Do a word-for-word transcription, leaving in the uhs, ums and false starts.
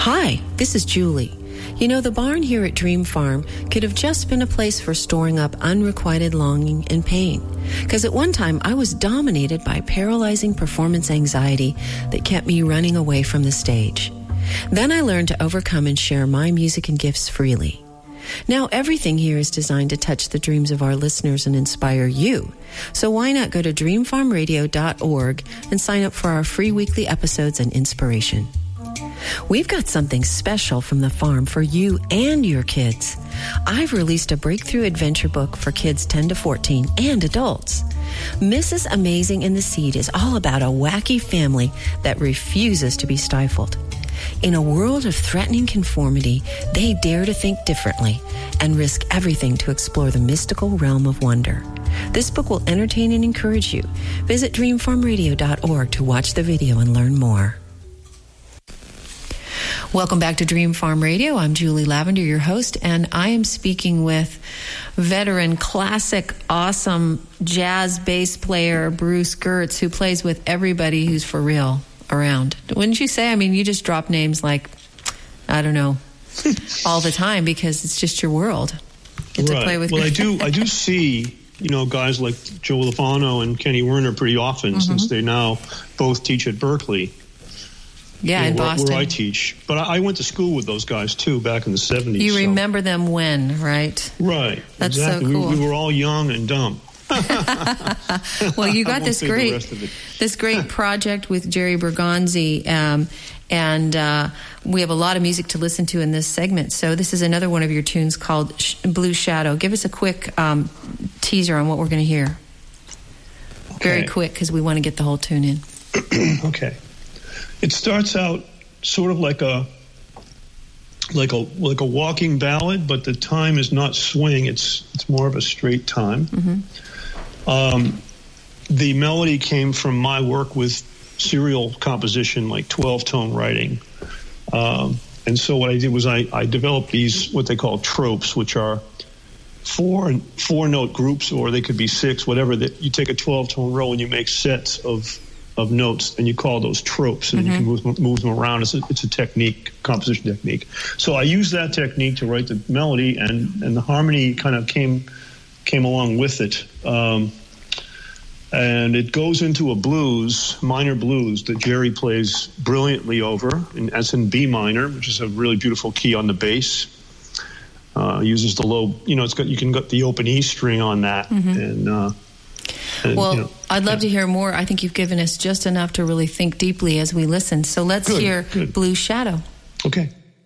Hi, this is Julie. You know, the barn here at Dream Farm could have just been a place for storing up unrequited longing and pain. Because at one time, I was dominated by paralyzing performance anxiety that kept me running away from the stage. Then I learned to overcome and share my music and gifts freely. Now everything here is designed to touch the dreams of our listeners and inspire you. So why not go to dream farm radio dot org and sign up for our free weekly episodes and inspiration. We've got something special from the farm for you and your kids. I've released a breakthrough adventure book for kids ten to fourteen and adults. Missus Amazing and the Seed is all about a wacky family that refuses to be stifled. In a world of threatening conformity, they dare to think differently and risk everything to explore the mystical realm of wonder. This book will entertain and encourage you. Visit dream farm radio dot org to watch the video and learn more. Welcome back to Dream Farm Radio. I'm Julie Lavender, your host, and I am speaking with veteran, classic, awesome jazz bass player Bruce Gertz, who plays with everybody who's for real around. Wouldn't you say? I mean, you just drop names like, I don't know, all the time because it's just your world. Get right. to play with well, I do. I do see, you know, guys like Joe Lovano and Kenny Werner pretty often, mm-hmm. since they now both teach at Berkeley. Yeah, you know, in where, Boston. where I teach. But I, I went to school with those guys, too, back in the seventies. You so. remember them when, right? Right. That's exactly. so cool. We, we were all young and dumb. Well, you got this great this great project with Jerry Bergonzi, um, and uh, we have a lot of music to listen to in this segment. So this is another one of your tunes called Sh- Blue Shadow. Give us a quick um, teaser on what we're going to hear. Okay. Very quick, because we want to get the whole tune in. Okay. It starts out sort of like a like a like a walking ballad, but the time is not swing. It's it's more of a straight time. Mm-hmm. Um, the melody came from my work with serial composition, like twelve-tone writing. Um, and so what I did was I, I developed these what they call tropes, which are four four note groups, or they could be six, whatever. That you take a twelve-tone row and you make sets of of notes, and you call those tropes, and mm-hmm. you can move, move them around. It's a, it's a technique, composition technique. So I used that technique to write the melody, and, and the harmony kind of came came along with it. Um, and it goes into a blues, minor blues, that Jerry plays brilliantly over, and that's in B minor, which is a really beautiful key on the bass. Uh, uses the low, you know, it's got you can get the open E string on that, mm-hmm. and. Uh, And, well, you know, I'd love yeah. to hear more. I think you've given us just enough to really think deeply as we listen. So let's good, hear good. Blue Shadow. Okay.